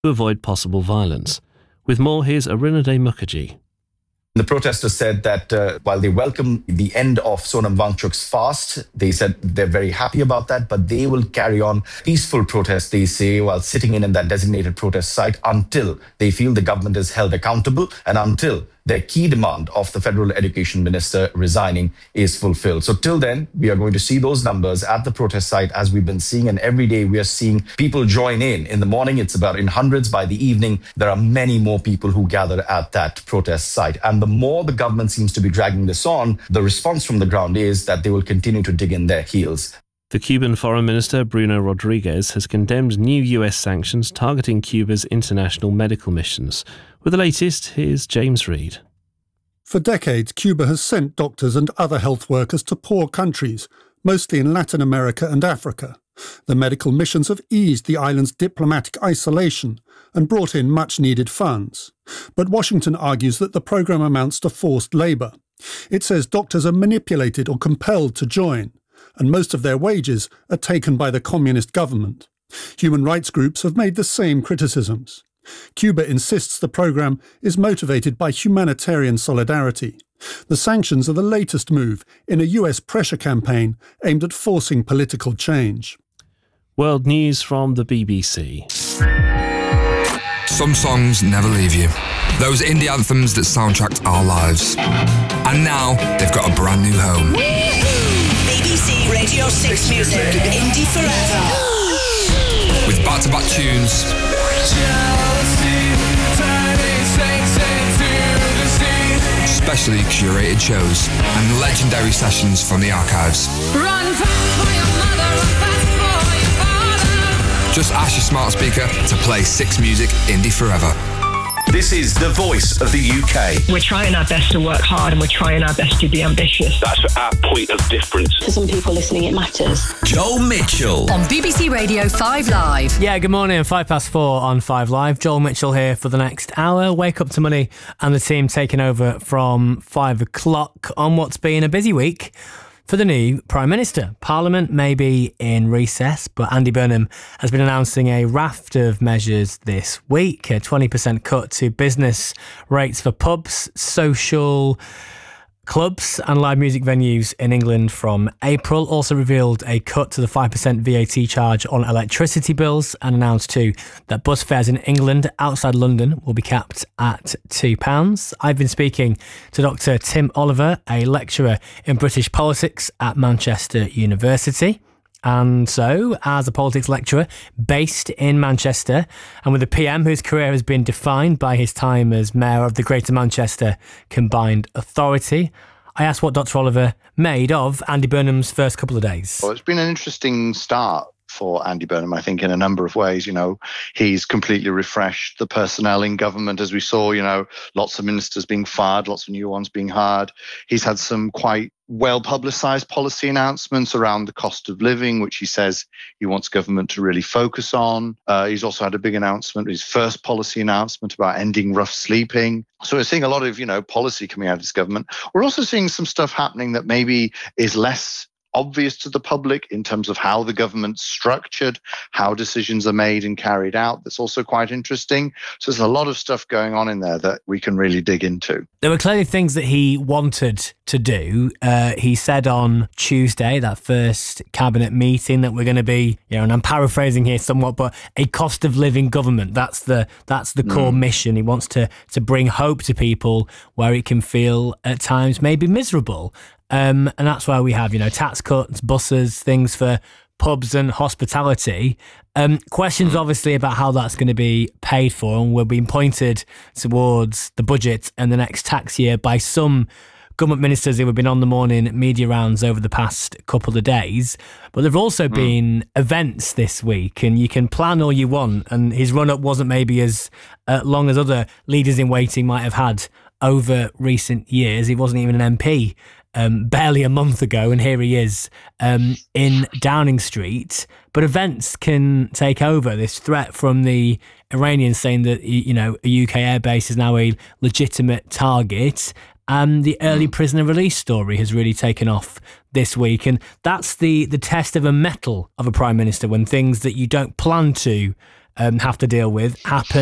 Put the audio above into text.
to avoid possible violence. With more, here's Arinade Mukherjee. The protesters said that while they welcome the end of Sonam Wangchuk's fast, they said they're very happy about that, but they will carry on peaceful protests, they say, while sitting in that designated protest site until they feel the government is held accountable and until their key demand of the federal education minister resigning is fulfilled. So till then, we are going to see those numbers at the protest site as we've been seeing. And every day we are seeing people join in. In the morning, it's about in hundreds. By the evening, there are many more people who gather at that protest site. And the more the government seems to be dragging this on, the response from the ground is that they will continue to dig in their heels. The Cuban Foreign Minister, Bruno Rodriguez, has condemned new US sanctions targeting Cuba's international medical missions. With the latest, here's James Reid. For decades, Cuba has sent doctors and other health workers to poor countries, mostly in Latin America and Africa. The medical missions have eased the island's diplomatic isolation and brought in much-needed funds. But Washington argues that the programme amounts to forced labour. It says doctors are manipulated or compelled to join, and most of their wages are taken by the communist government. Human rights groups have made the same criticisms. Cuba insists the programme is motivated by humanitarian solidarity. The sanctions are the latest move in a US pressure campaign aimed at forcing political change. World news from the BBC. Some songs never leave you. Those indie anthems that soundtracked our lives. And now they've got a brand new home. BBC Radio 6 Music, Indie Forever. With back-to-back tunes, specially curated shows, and legendary sessions from the archives. Run fast for your mother, run fast for your father. Just ask your smart speaker to play 6 Music Indie Forever. This is the voice of the UK. We're trying our best to work hard and we're trying our best to be ambitious. That's our point of difference. For some people listening, it matters. Joel Mitchell. On BBC Radio 5 Live. Yeah, good morning. 4:05 on 5 Live. Joel Mitchell here for the next hour. Wake Up to Money and the team taking over from 5 o'clock on what's been a busy week for the new Prime Minister. Parliament may be in recess, but Andy Burnham has been announcing a raft of measures this week. A 20% cut to business rates for pubs, social clubs and live music venues in England from April. Also revealed a cut to the 5% VAT charge on electricity bills and announced too that bus fares in England outside London will be capped at £2. I've been speaking to Dr. Tim Oliver, a lecturer in British politics at Manchester University. And so, as a politics lecturer based in Manchester and with a PM whose career has been defined by his time as Mayor of the Greater Manchester Combined Authority, I asked what Dr. Oliver made of Andy Burnham's first couple of days. Well, it's been an interesting start for Andy Burnham, I think, in a number of ways. You know, he's completely refreshed the personnel in government, as we saw, you know, lots of ministers being fired, lots of new ones being hired. He's had some quite well-publicised policy announcements around the cost of living, which he says he wants government to really focus on. He's also had a big announcement, his first policy announcement about ending rough sleeping. So we're seeing a lot of, you know, policy coming out of this government. We're also seeing some stuff happening that maybe is less obvious to the public in terms of how the government's structured, how decisions are made and carried out. That's also quite interesting. So there's a lot of stuff going on in there that we can really dig into. There were clearly things that he wanted to do. He said on Tuesday, that first cabinet meeting, that we're going to be, you know, and I'm paraphrasing here somewhat, but a cost of living government. That's the core mission. He wants to bring hope to people where it can feel at times maybe miserable. And that's why we have, you know, tax cuts, buses, things for pubs and hospitality. Questions obviously about how that's going to be paid for, and we're being pointed towards the budget and the next tax year by some government ministers who have been on the morning media rounds over the past couple of days. But there have also been events this week, and you can plan all you want, and his run-up wasn't maybe as long as other leaders in waiting might have had over recent years. He wasn't even an MP barely a month ago, and here he is in Downing Street. But events can take over. This threat from the Iranians saying that, you know, a UK airbase is now a legitimate target, and the early prisoner release story has really taken off this week. And that's the test of a mettle of a prime minister, when things that you don't plan to have to deal with happen